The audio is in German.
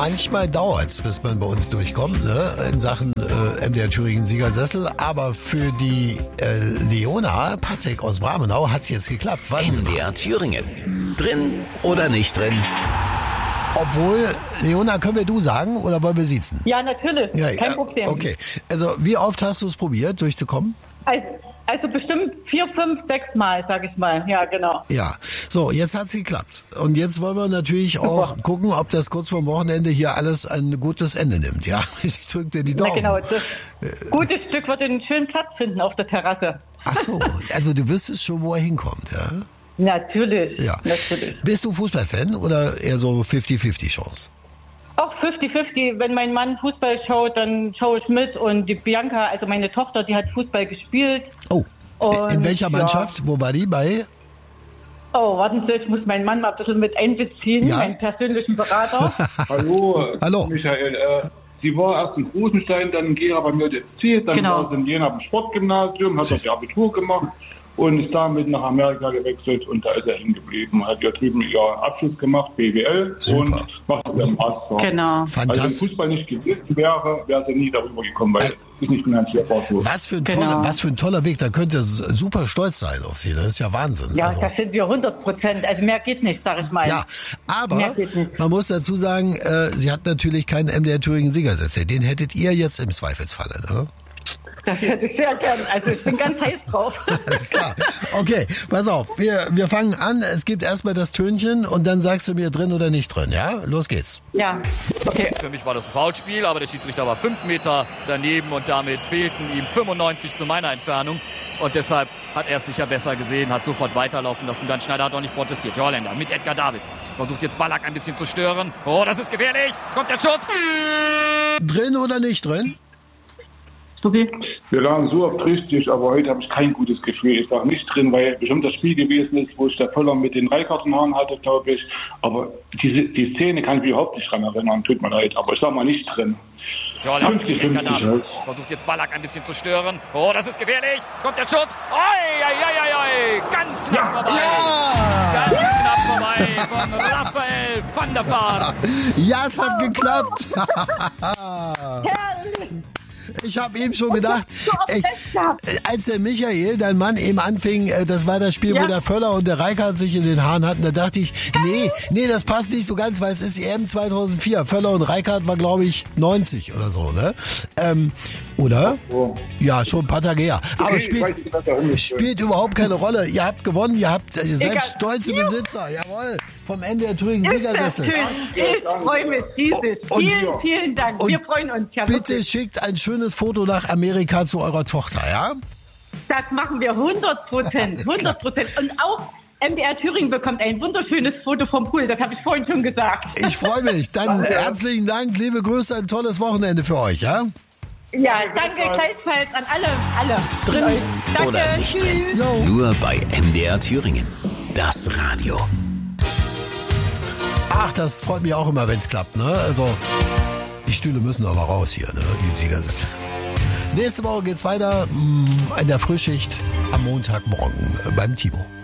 manchmal dauert's, bis man bei uns durchkommt, ne? In Sachen MDR Thüringen Siegersessel. Aber für die Leona Passek aus Bramenau hat's jetzt geklappt. MDR Thüringen. Drin oder nicht drin? Obwohl, Leona, können wir du sagen oder wollen wir siezen? Ja, natürlich. Ja, Kein Problem. Okay. Also, wie oft hast du es probiert, durchzukommen? Also bestimmt 4, 5, 6 Mal, sag ich mal. Ja, genau. Ja. So, jetzt hat's geklappt. Und jetzt wollen wir natürlich auch gucken, ob das kurz vorm Wochenende hier alles ein gutes Ende nimmt. Ja, ich drücke dir die Daumen. Na genau, das gute Stück wird einen schönen Platz finden auf der Terrasse. Ach so, also du wüsstest schon, wo er hinkommt, ja? Natürlich, Ja. natürlich. Bist du Fußballfan oder eher so 50-50 Chance? Auch 50-50. Wenn mein Mann Fußball schaut, dann schaue ich mit. Und die Bianca, also meine Tochter, die hat Fußball gespielt. Oh, Und, in welcher Mannschaft? Ja. Wo war die? Bei? Oh, warten Sie, ich muss meinen Mann mal ein bisschen mit einbeziehen, Ja. meinen persönlichen Berater. Hallo, Michael. Sie war erst in Rosenstein, dann in Gera bei mir das Ziel, dann Genau. war sie in Jena am Sportgymnasium, hat dort ihr Abitur gemacht und ist damit nach Amerika gewechselt und da ist er hängen geblieben. Hat ja drüben ihren Abschluss gemacht, BWL, Super. und macht ihren Master. Genau. Also wenn Fantastisch. Fußball nicht gewesen wäre sie nie darüber gekommen, weil es ist nicht finanzierbar so. Was für ein toller Weg. Da könnt ihr super stolz sein auf sie. Das ist ja Wahnsinn. Ja, Also, das sind wir 100%. Also mehr geht nicht, sag ich mal. ja, aber Mehr geht nicht. man muss dazu sagen, sie hat natürlich keinen MDR Thüringen Siegersessel. Den hättet ihr jetzt im Zweifelsfalle, ne? Das hätte ich sehr gern. Also ich bin ganz heiß drauf. Alles klar. Okay, pass auf. Wir fangen an. Es gibt erstmal das Tönchen und dann sagst du mir drin oder nicht drin, ja? Los geht's. Ja, okay. Für mich war das ein Foulspiel, aber der Schiedsrichter war 5 Meter daneben und damit fehlten ihm 95 zu meiner Entfernung. Und deshalb hat er es sicher besser gesehen, hat sofort weiterlaufen lassen. Bernd Schneider hat auch nicht protestiert. Der Holländer mit Edgar Davids. Versucht jetzt Ballack ein bisschen zu stören. Oh, das ist gefährlich. Kommt der Schutz. Drin oder nicht drin? Okay. Wir lagen so oft richtig, aber heute habe ich kein gutes Gefühl. Ich sage nicht drin, weil bestimmt das Spiel gewesen ist, wo ich der Völler mit den Reikart-Haaren hatte, glaube ich. Aber die Szene kann ich mich überhaupt nicht dran erinnern. Tut mir leid, aber ich sage mal nicht drin. Der Holländer mit Edgar 50-50 Davids. halt. Versucht jetzt Ballack ein bisschen zu stören. Oh, das ist gefährlich. Kommt der Schutz. Oi, oi, oi, oi. Ganz knapp vorbei. Ja! Ganz knapp vorbei von Raphael van der Vaart. Ja, es hat geklappt. Ich habe eben schon gedacht, als der Michael, dein Mann, eben anfing, das war das Spiel, wo der Völler und der Reikart sich in den Haaren hatten, da dachte ich, nee, das passt nicht so ganz, weil es ist EM 2004. Völler und Reikart war, glaube ich, 90 oder so, ne? Oder? Oh. Ja, schon ein paar Tage her. Aber Ich weiß nicht, was da spielt überhaupt keine Rolle. Ihr habt gewonnen, ihr seid Egal. stolze Besitzer, jawohl, vom MDR Thüringen Ist das Siegersessel. schön. Ich freue mich riesig. Und- Vielen Dank. und Wir freuen uns. Ja, Bitte wirklich. schickt ein schönes Foto nach Amerika zu eurer Tochter, ja? Das machen wir 100%. 100%. Und auch MDR Thüringen bekommt ein wunderschönes Foto vom Pool. Das habe ich vorhin schon gesagt. Ich freue mich. Dann herzlichen Dank, liebe Grüße, ein tolles Wochenende für euch, ja? Ja, danke gleichfalls an alle. Drin Danke, oder nicht tschüss. drin? Nur bei MDR Thüringen. Das Radio. Ach, das freut mich auch immer, wenn es klappt, ne? Also, die Stühle müssen aber raus hier, ne? Die Siegersessel. Nächste Woche geht's weiter in der Frühschicht am Montagmorgen beim Timo.